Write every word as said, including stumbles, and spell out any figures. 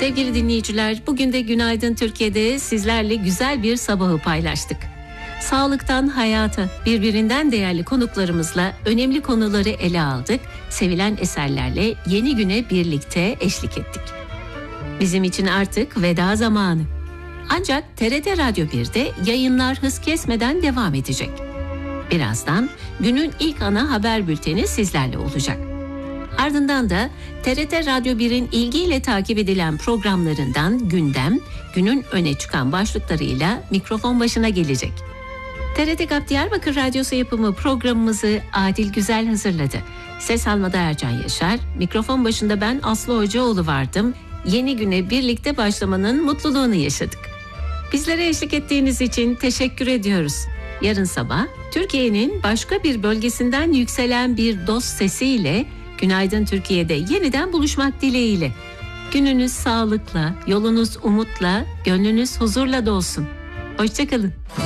Sevgili dinleyiciler, bugün de Günaydın Türkiye'de sizlerle güzel bir sabahı paylaştık. Sağlıktan hayata, birbirinden değerli konuklarımızla önemli konuları ele aldık, sevilen eserlerle yeni güne birlikte eşlik ettik. Bizim için artık veda zamanı. Ancak T R T Radyo bir'de yayınlar hız kesmeden devam edecek. Birazdan günün ilk ana haber bülteni sizlerle olacak. Ardından da T R T Radyo bir'in ilgiyle takip edilen programlarından gündem, günün öne çıkan başlıklarıyla mikrofon başına gelecek. T R T GAP Diyarbakır Radyosu yapımı programımızı Adil Güzel hazırladı. Ses almada Ercan Yaşar, mikrofon başında ben Aslı Hocaoğlu vardım. Yeni güne birlikte başlamanın mutluluğunu yaşadık. Bizlere eşlik ettiğiniz için teşekkür ediyoruz. Yarın sabah Türkiye'nin başka bir bölgesinden yükselen bir dost sesiyle Günaydın Türkiye'de yeniden buluşmak dileğiyle. Gününüz sağlıkla, yolunuz umutla, gönlünüz huzurla dolsun. Hoşça kalın.